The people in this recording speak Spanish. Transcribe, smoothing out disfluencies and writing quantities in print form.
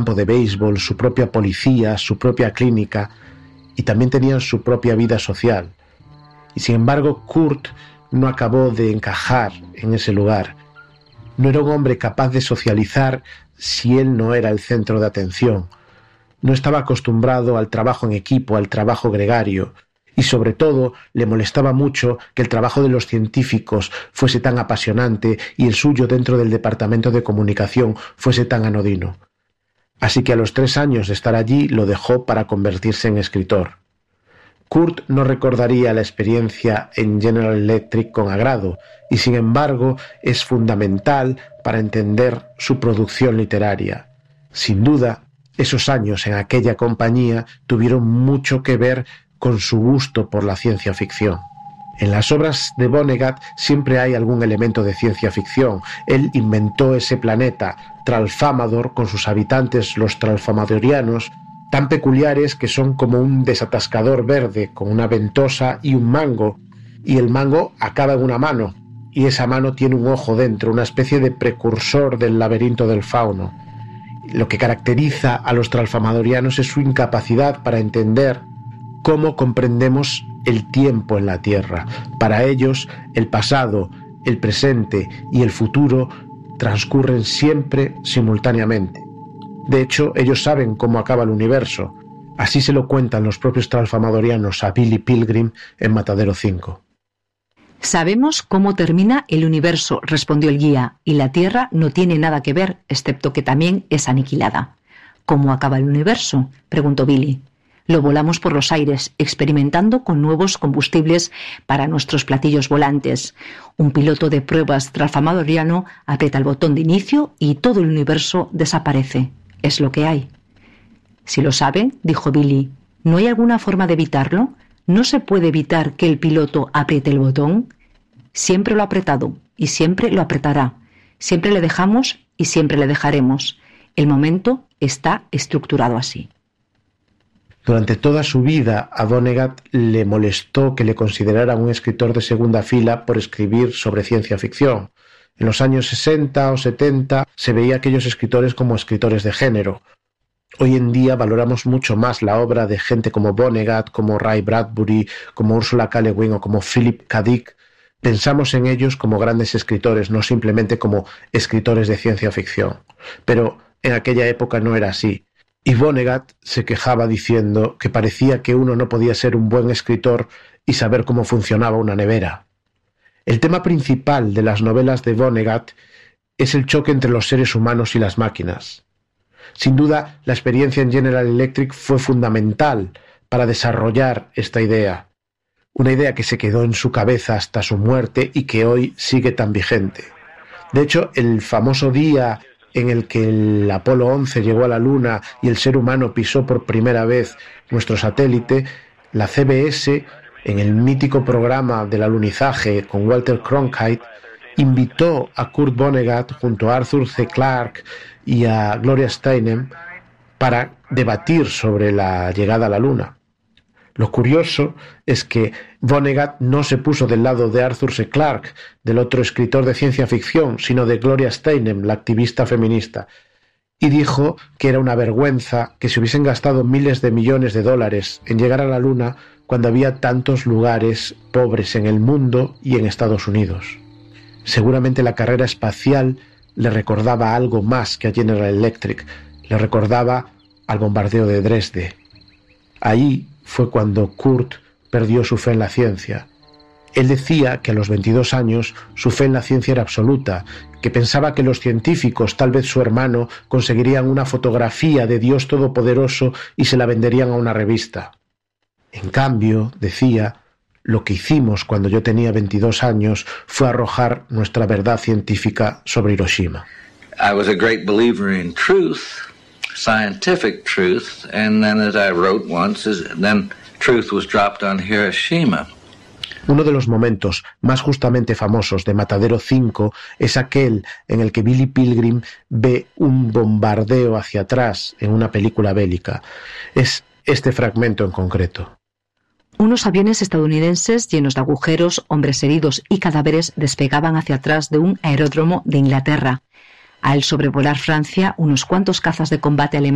campo de béisbol, su propia policía, su propia clínica, y también tenían su propia vida social. Y sin embargo, Kurt no acabó de encajar en ese lugar. No era un hombre capaz de socializar si él no era el centro de atención. No estaba acostumbrado al trabajo en equipo, al trabajo gregario, y sobre todo le molestaba mucho que el trabajo de los científicos fuese tan apasionante y el suyo dentro del departamento de comunicación fuese tan anodino. Así que a los 3 años de estar allí lo dejó para convertirse en escritor. Kurt no recordaría la experiencia en General Electric con agrado, y sin embargo es fundamental para entender su producción literaria. Sin duda, esos años en aquella compañía tuvieron mucho que ver con su gusto por la ciencia ficción. En las obras de Vonnegut siempre hay algún elemento de ciencia ficción. Él inventó ese planeta, Tralfamador, con sus habitantes, los tralfamadorianos, tan peculiares que son como un desatascador verde con una ventosa y un mango, y el mango acaba en una mano, y esa mano tiene un ojo dentro, una especie de precursor del laberinto del fauno. Lo que caracteriza a los tralfamadorianos es su incapacidad para entender cómo comprendemos el tiempo en la Tierra. Para ellos, el pasado, el presente y el futuro transcurren siempre simultáneamente. De hecho, ellos saben cómo acaba el universo. Así se lo cuentan los propios tralfamadorianos a Billy Pilgrim en Matadero 5. Sabemos cómo termina el universo, respondió el guía, y la Tierra no tiene nada que ver, excepto que también es aniquilada. ¿Cómo acaba el universo?, preguntó Billy. Lo volamos por los aires, experimentando con nuevos combustibles para nuestros platillos volantes. Un piloto de pruebas tralfamadoriano aprieta el botón de inicio y todo el universo desaparece. Es lo que hay. Si lo saben, dijo Billy, ¿no hay alguna forma de evitarlo? ¿No se puede evitar que el piloto apriete el botón? Siempre lo ha apretado y siempre lo apretará. Siempre le dejamos y siempre le dejaremos. El momento está estructurado así. Durante toda su vida, a Vonnegut le molestó que le consideraran un escritor de segunda fila por escribir sobre ciencia ficción. En los años 60 o 70 se veía a aquellos escritores como escritores de género. Hoy en día valoramos mucho más la obra de gente como Vonnegut, como Ray Bradbury, como Ursula K. Le Guin o como Philip K. Dick. Pensamos en ellos como grandes escritores, no simplemente como escritores de ciencia ficción. Pero en aquella época no era así. Y Vonnegut se quejaba diciendo que parecía que uno no podía ser un buen escritor y saber cómo funcionaba una nevera. El tema principal de las novelas de Vonnegut es el choque entre los seres humanos y las máquinas. Sin duda, la experiencia en General Electric fue fundamental para desarrollar esta idea. Una idea que se quedó en su cabeza hasta su muerte y que hoy sigue tan vigente. De hecho, el famoso día en el que el Apolo 11 llegó a la Luna y el ser humano pisó por primera vez nuestro satélite, la CBS, en el mítico programa del alunizaje con Walter Cronkite, invitó a Kurt Vonnegut junto a Arthur C. Clarke y a Gloria Steinem para debatir sobre la llegada a la Luna. Lo curioso es que Vonnegut no se puso del lado de Arthur C. Clarke, del otro escritor de ciencia ficción, sino de Gloria Steinem, la activista feminista, y dijo que era una vergüenza que se hubiesen gastado miles de millones de dólares en llegar a la Luna cuando había tantos lugares pobres en el mundo y en Estados Unidos. Seguramente la carrera espacial le recordaba algo más que a General Electric, le recordaba al bombardeo de Dresde. Ahí fue cuando Kurt perdió su fe en la ciencia. Él decía que a los 22 años su fe en la ciencia era absoluta, que pensaba que los científicos, tal vez su hermano, conseguirían una fotografía de Dios Todopoderoso y se la venderían a una revista. En cambio, decía, lo que hicimos cuando yo tenía 22 años fue arrojar nuestra verdad científica sobre Hiroshima. I was a great believer in truth, scientific truth, and then as I wrote once, then truth was dropped on Hiroshima. Uno de los momentos más justamente famosos de Matadero 5 es aquel en el que Billy Pilgrim ve un bombardeo hacia atrás en una película bélica. Es este fragmento en concreto. Unos aviones estadounidenses llenos de agujeros, hombres heridos y cadáveres despegaban hacia atrás de un aeródromo de Inglaterra. Al sobrevolar Francia, unos cuantos cazas de combate alemanes